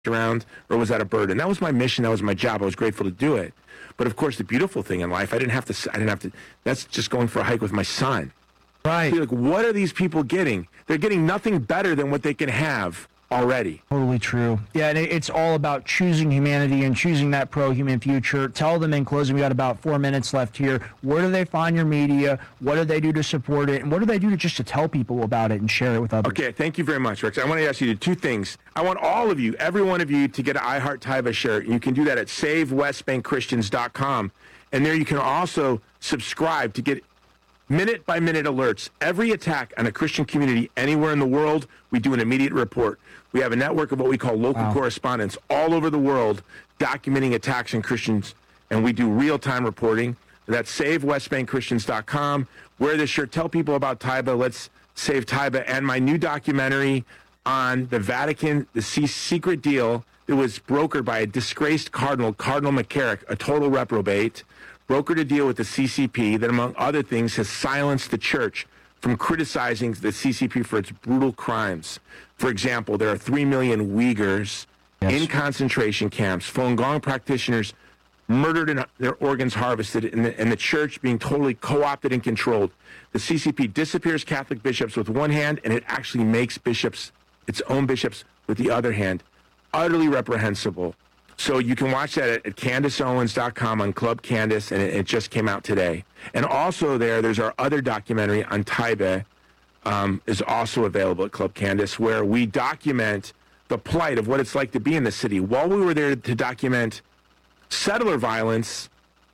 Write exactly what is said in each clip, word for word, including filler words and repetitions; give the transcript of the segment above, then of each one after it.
around, or was that a burden? That was my mission. That was my job. I was grateful to do it. But of course, the beautiful thing in life, I didn't have to. I didn't have to. That's just going for a hike with my son. Right. Like, what are these people getting? They're getting nothing better than what they can have already. Totally true. Yeah, and it's all about choosing humanity and choosing that pro-human future. Tell them in closing, we got about four minutes left here. Where do they find your media? What do they do to support it? And what do they do to just to tell people about it and share it with others? Okay, thank you very much, Rex. I want to ask you two things. I want all of you, every one of you, to get an I Heart Taiba shirt. You can do that at save west bank christians dot com. And there you can also subscribe to get minute-by-minute alerts. Every attack on a Christian community anywhere in the world, we do an immediate report. We have a network of what we call local wow. correspondents all over the world documenting attacks on Christians, and we do real-time reporting. That's save west bank christians dot com. Wear this shirt. Tell people about Taiba. Let's save Taiba. And my new documentary on the Vatican, the secret deal that was brokered by a disgraced cardinal, Cardinal McCarrick, a total reprobate, brokered a deal with the C C P that, among other things, has silenced the church from criticizing the C C P for its brutal crimes. For example, there are three million Uyghurs yes. in concentration camps, Falun Gong practitioners murdered and their organs harvested, and the, and the church being totally co-opted and controlled. The C C P disappears Catholic bishops with one hand, and it actually makes bishops, its own bishops, with the other hand. Utterly reprehensible. So you can watch that at, at candace owens dot com on Club Candace, and it, it just came out today. And also there, there's our other documentary on Taiba, um, is also available at Club Candace, where we document the plight of what it's like to be in the city. While we were there to document settler violence,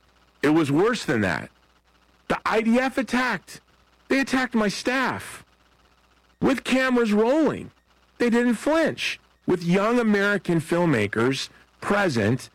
it was worse than that. The I D F attacked. They attacked my staff with cameras rolling. They didn't flinch. With young American filmmakers present,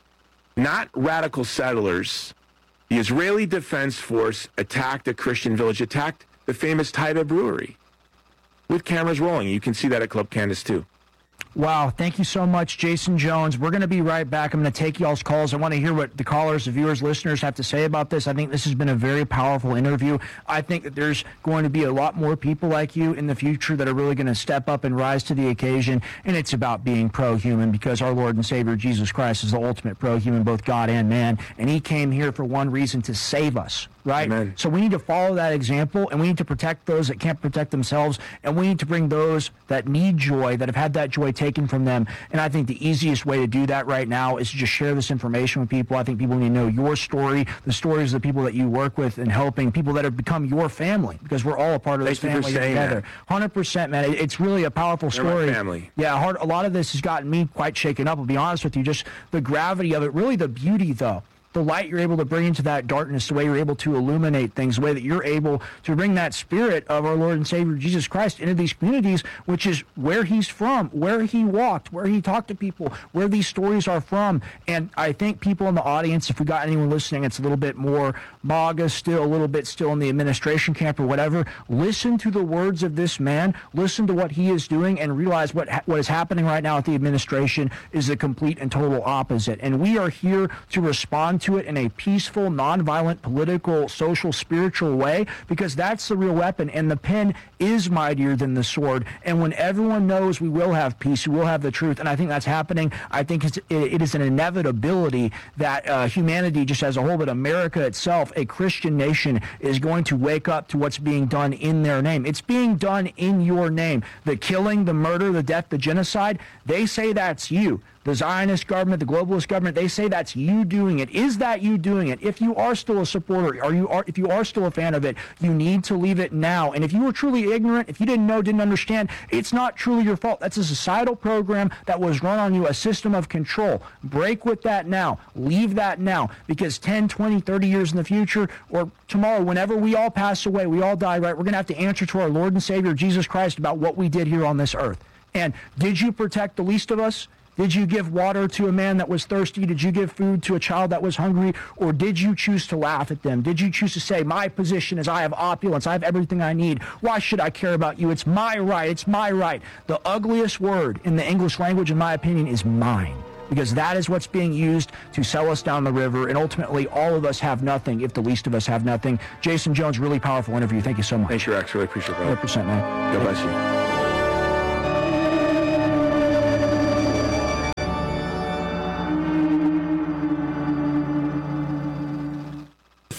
not radical settlers, the Israeli Defense Force attacked a Christian village, attacked the famous Taiba Brewery with cameras rolling. You can see that at Club Candace too. Wow, thank you so much, Jason Jones. We're going to be right back. I'm going to take y'all's calls. I want to hear what the callers, the viewers, listeners have to say about this. I think this has been a very powerful interview. I think that there's going to be a lot more people like you in the future that are really going to step up and rise to the occasion, and it's about being pro-human, because our Lord and Savior Jesus Christ is the ultimate pro-human, both God and man, and he came here for one reason, to save us. Right? Amen. So we need to follow that example, and we need to protect those that can't protect themselves, and we need to bring those that need joy, that have had that joy taken from them. And I think the easiest way to do that right now is to just share this information with people. I think people need to know your story, the stories of the people that you work with, and helping people that have become your family, because we're all a part of this Thank family together. one hundred percent, man. It's really a powerful They're story. my family. Yeah, hard, a lot of this has gotten me quite shaken up, I'll be honest with you. Just the gravity of it, really the beauty, though. The light you're able to bring into that darkness, the way you're able to illuminate things, the way that you're able to bring that spirit of our Lord and Savior Jesus Christ into these communities, which is where he's from, where he walked, where he talked to people, where these stories are from. And I think people in the audience, if we got anyone listening, it's a little bit more MAGA still, a little bit still in the administration camp or whatever, listen to the words of this man, listen to what he is doing, and realize what what is happening right now at the administration is the complete and total opposite. And we are here to respond to it in a peaceful, nonviolent, political, social, spiritual way, because that's the real weapon, and the pen is mightier than the sword. And when everyone knows, we will have peace, we will have the truth, and I think that's happening. I think it's, it is an inevitability that uh, humanity just as a whole, but America itself, a Christian nation, is going to wake up to what's being done in their name. It's being done in your name. The killing, the murder, the death, the genocide, they say that's you. The Zionist government, the globalist government, they say that's you doing it. Is that you doing it? If you are still a supporter, or you are, if you are still a fan of it, you need to leave it now. And if you were truly ignorant, if you didn't know, didn't understand, it's not truly your fault. That's a societal program that was run on you, a system of control. Break with that now. Leave that now. Because ten, twenty, thirty years in the future, or tomorrow, whenever we all pass away, we all die, right? We're going to have to answer to our Lord and Savior, Jesus Christ, about what we did here on this earth. And did you protect the least of us? Did you give water to a man that was thirsty? Did you give food to a child that was hungry? Or did you choose to laugh at them? Did you choose to say, my position is I have opulence, I have everything I need. Why should I care about you? It's my right, it's my right. The ugliest word in the English language, in my opinion, is mine. Because that is what's being used to sell us down the river, and ultimately all of us have nothing if the least of us have nothing. Jason Jones, really powerful interview. Thank you so much. Thanks, Rex. Really appreciate that. one hundred percent, man. God bless you.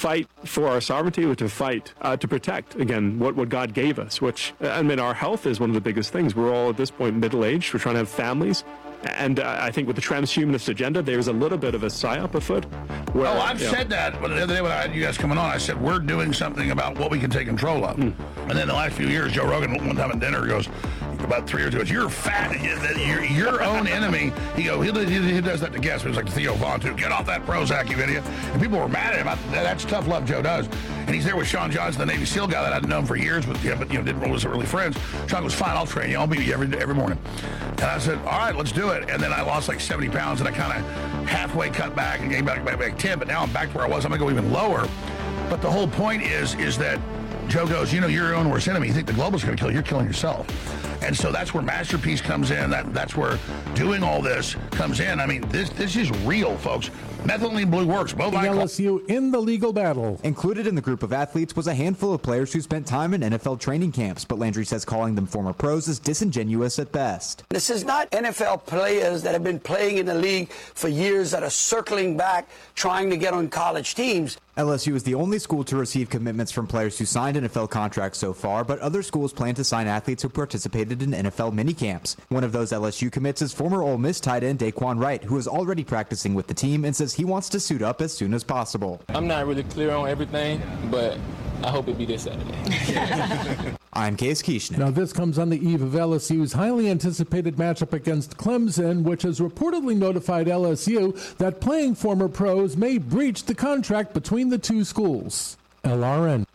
fight for our sovereignty, or to fight uh, to protect, again, what, what God gave us, which, I mean, our health is one of the biggest things. We're all at this point middle-aged. We're trying to have families. And uh, I think with the transhumanist agenda, there's a little bit of a psyop afoot. Where, oh, I've you know, said that. But the other day when I had you guys coming on, I said, we're doing something about what we can take control of. Mm. And then the last few years, Joe Rogan, one time at dinner, goes, about three years ago, you're fat. You're your own enemy. He go, he, he, he does that to guests. It was like Theo Vaughn, too. Get off that Prozac, you idiot. And people were mad at him. I, that's tough love Joe does. And he's there with Sean Johnson, the Navy SEAL guy that I'd known for years, but, yeah, but you know, didn't wasn't really friends. Sean goes, fine, I'll train you. I'll meet you every, every morning. And I said, all right, let's do it. And then I lost like seventy pounds, and I kind of halfway cut back and came back, back, back ten, but now I'm back to where I was. I'm going to go even lower. But the whole point is, is that Joe goes, you know, you're your own worst enemy. You think the global's going to kill you, you're killing yourself. And so that's where Masterpiece comes in. That That's where doing all this comes in. I mean, this this is real, folks. Methylene blue works. Both L S U in the legal battle. Included in the group of athletes was a handful of players who spent time in N F L training camps, but Landry says calling them former pros is disingenuous at best. This is not N F L players that have been playing in the league for years that are circling back, trying to get on college teams. L S U is the only school to receive commitments from players who signed N F L contracts so far, but other schools plan to sign athletes who participated in N F L minicamps. One of those L S U commits is former Ole Miss tight end Daquan Wright, who is already practicing with the team and says he wants to suit up as soon as possible. I'm not really clear on everything, but I hope it be this Saturday. I'm Case Kieschnick. Now this comes on the eve of L S U's highly anticipated matchup against Clemson, which has reportedly notified L S U that playing former pros may breach the contract between the two schools. L R N.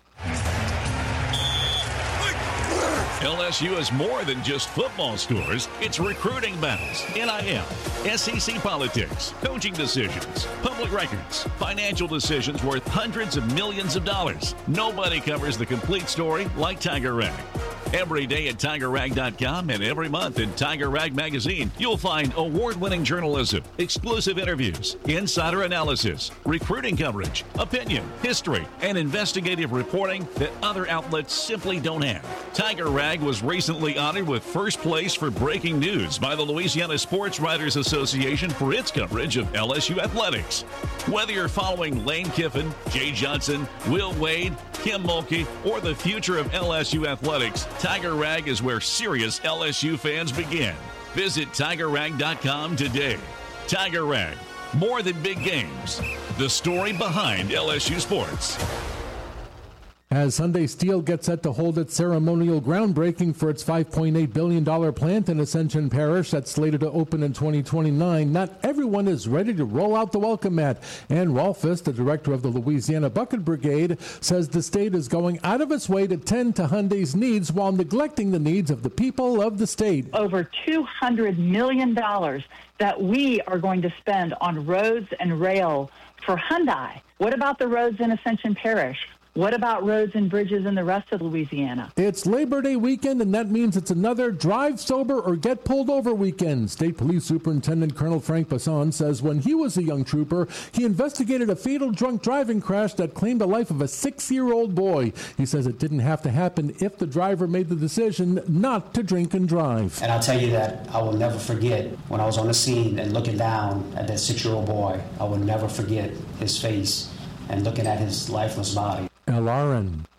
L S U is more than just football scores. It's recruiting battles, N I L, S E C politics, coaching decisions, public records, financial decisions worth hundreds of millions of dollars. Nobody covers the complete story like Tiger Rag. Every day at Tiger Rag dot com and every month in Tiger Rag Magazine, you'll find award-winning journalism, exclusive interviews, insider analysis, recruiting coverage, opinion, history, and investigative reporting that other outlets simply don't have. Tiger Rag was recently honored with first place for breaking news by the Louisiana Sports Writers Association for its coverage of L S U athletics. Whether you're following Lane Kiffin, Jay Johnson, Will Wade, Kim Mulkey, or the future of L S U athletics, Tiger Rag is where serious L S U fans begin. Visit Tiger Rag dot com today. Tiger Rag, more than big games. The story behind L S U sports. As Sunday Steel gets set to hold its ceremonial groundbreaking for its five point eight billion dollars plant in Ascension Parish that's slated to open in twenty twenty-nine, not everyone is ready to roll out the welcome mat. Ann Rolfes, the director of the Louisiana Bucket Brigade, says the state is going out of its way to tend to Hyundai's needs while neglecting the needs of the people of the state. Over two hundred million dollars that we are going to spend on roads and rail for Hyundai. What about the roads in Ascension Parish? What about roads and bridges in the rest of Louisiana? It's Labor Day weekend, and that means it's another drive sober or get pulled over weekend. State Police Superintendent Colonel Frank Basson says when he was a young trooper, he investigated a fatal drunk driving crash that claimed the life of a six-year-old boy. He says it didn't have to happen if the driver made the decision not to drink and drive. And I'll tell you that I will never forget when I was on the scene and looking down at that six-year-old boy. I will never forget his face and looking at his lifeless body. L R N.